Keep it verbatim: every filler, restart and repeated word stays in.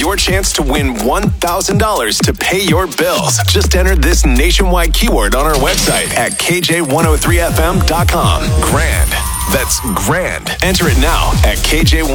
your chance to win one thousand dollars to pay your bills. Just enter this nationwide keyword on our website at K J one oh three F M dot com. Grand. That's grand. Enter it now at K J